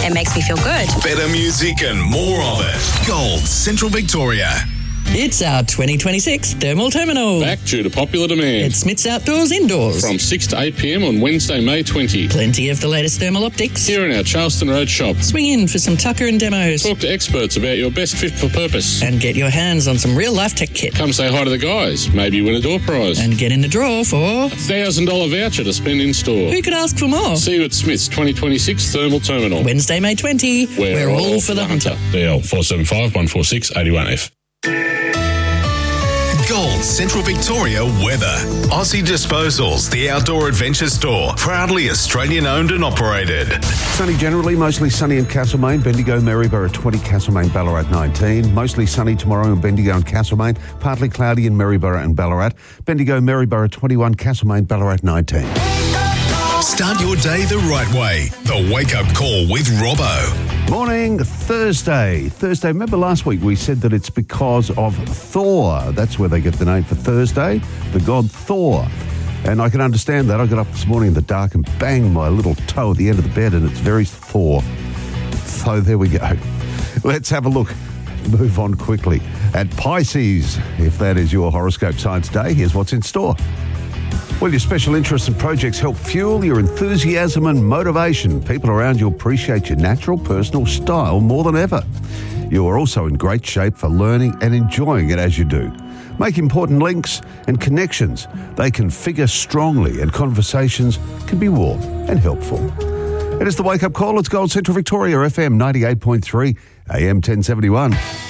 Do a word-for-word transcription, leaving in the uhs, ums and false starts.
It makes me feel good. Better music and more of it. Gold Central Victoria. It's our twenty twenty-six Thermal Terminal. Back due to popular demand. It's Smith's Outdoors Indoors. From six to eight p.m. on Wednesday, May twentieth. Plenty of the latest thermal optics. Here in our Charleston Road shop. Swing in for some tucker and demos. Talk to experts about your best fit for purpose. And get your hands on some real-life tech kit. Come say hi to the guys. Maybe win a door prize. And get in the draw for a one thousand dollars voucher to spend in store. Who could ask for more? See you at Smith's twenty twenty-six Thermal Terminal. Wednesday, May twentieth. We're, We're all, all for the hunter. hunter. D L four seven five, one four six, eight one F. Gold Central Victoria weather. Aussie Disposals, the outdoor adventure store, proudly Australian owned and operated. Sunny generally, mostly sunny in Castlemaine, Bendigo, Maryborough twenty, Castlemaine, Ballarat nineteen. Mostly sunny tomorrow in Bendigo and Castlemaine, partly cloudy in Maryborough and Ballarat. Bendigo, Maryborough twenty-one, Castlemaine, Ballarat nineteen. Start your day the right way. The Wake Up Call with Robbo. Morning, Thursday. Thursday, remember last week we said that it's because of Thor. That's where they get the name for Thursday, the god Thor. And I can understand that. I got up this morning in the dark and banged my little toe at the end of the bed, and it's very Thor. So there we go. Let's have a look. Move on quickly. At Pisces, if that is your horoscope sign today, here's what's in store. Well, your special interests and projects help fuel your enthusiasm and motivation. People around you appreciate your natural personal style more than ever. You are also in great shape for learning and enjoying it as you do. Make important links and connections. They can figure strongly and conversations can be warm and helpful. It is the Wake Up Call. It's Gold Central Victoria, F M ninety-eight point three, A M ten seventy-one.